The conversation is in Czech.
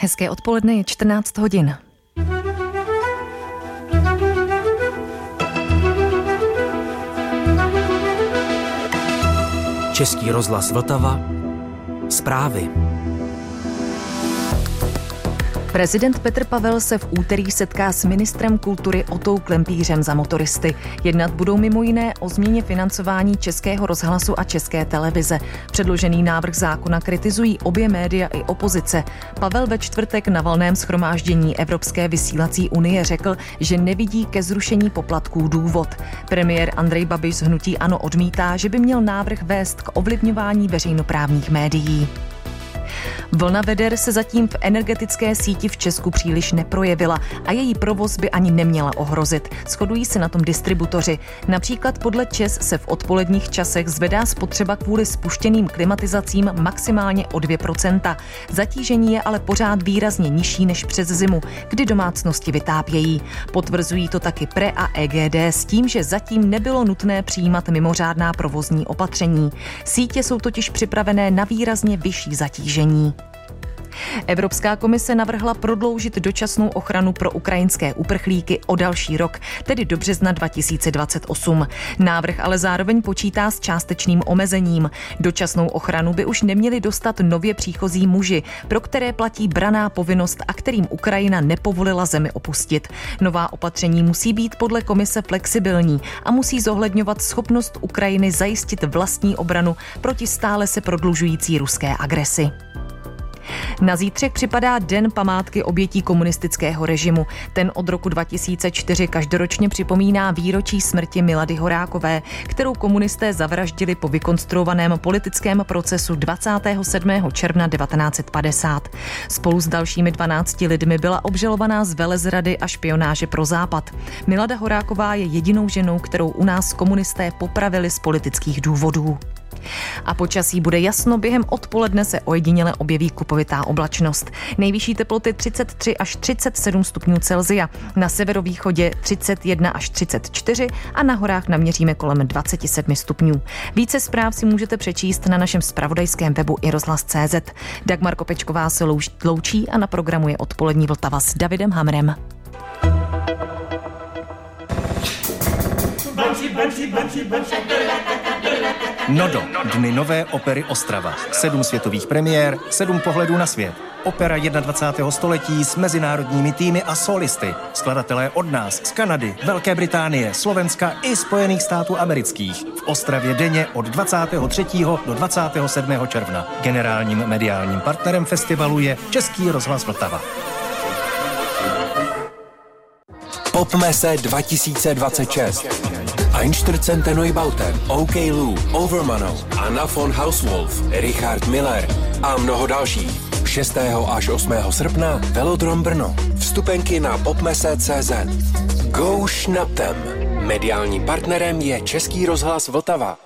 Hezké odpoledne, je 14 hodin. Český rozhlas Vltava. Zprávy. Prezident Petr Pavel se v úterý setká s ministrem kultury Otou Klempířem za motoristy. Jednat budou mimo jiné o změně financování Českého rozhlasu a České televize. Předložený návrh zákona kritizují obě média i opozice. Pavel ve čtvrtek na valném shromáždění Evropské vysílací unie řekl, že nevidí ke zrušení poplatků důvod. Premiér Andrej Babiš z hnutí ANO odmítá, že by měl návrh vést k ovlivňování veřejnoprávních médií. Vlna veder se zatím v energetické síti v Česku příliš neprojevila a její provoz by ani neměla ohrozit. Shodují se na tom distributoři. Například podle ČEZ se v odpoledních časech zvedá spotřeba kvůli spuštěným klimatizacím maximálně o 2%. Zatížení je ale pořád výrazně nižší než přes zimu, kdy domácnosti vytápějí. Potvrzují to taky PRE a EGD s tím, že zatím nebylo nutné přijímat mimořádná provozní opatření. Sítě jsou totiž připravené na výrazně vyšší zatížení. Evropská komise navrhla prodloužit dočasnou ochranu pro ukrajinské uprchlíky o další rok, tedy do března 2028. Návrh ale zároveň počítá s částečným omezením. Dočasnou ochranu by už neměli dostat nově příchozí muži, pro které platí branná povinnost a kterým Ukrajina nepovolila zemi opustit. Nová opatření musí být podle komise flexibilní a musí zohledňovat schopnost Ukrajiny zajistit vlastní obranu proti stále se prodlužující ruské agresi. Na zítřek připadá Den památky obětí komunistického režimu. Ten od roku 2004 každoročně připomíná výročí smrti Milady Horákové, kterou komunisté zavraždili po vykonstruovaném politickém procesu 27. června 1950. Spolu s dalšími 12 lidmi byla obžalovaná z velezrady a špionáže pro Západ. Milada Horáková je jedinou ženou, kterou u nás komunisté popravili z politických důvodů. A počasí bude jasno, během odpoledne se ojediněle objeví kupovitá oblačnost. Nejvyšší teploty 33 až 37 stupňů Celsia, na severovýchodě 31 až 34 a na horách naměříme kolem 27 stupňů. Více zpráv si můžete přečíst na našem zpravodajském webu iRozhlas.cz. Dagmar Kopečková se loučí a na programu je odpolední Vltava s Davidem Hamrem. Nodo, Dny nové opery Ostrava. 7 světových premiér, 7 pohledů na svět. Opera 21. století s mezinárodními týmy a solisty. Skladatelé od nás, z Kanady, Velké Británie, Slovenska i Spojených států amerických. V Ostravě denně od 23. do 27. června. Generálním mediálním partnerem festivalu je Český rozhlas Vltava. Popmesse 2026. Einstürzende Neubauten, OK Lou, Overmano, Anna von Hauswolf, Richard Miller a mnoho dalších. 6. až 8. srpna Velodrom Brno. Vstupenky na popmesse.cz. Go Schnapptem. Mediálním partnerem je Český rozhlas Vltava.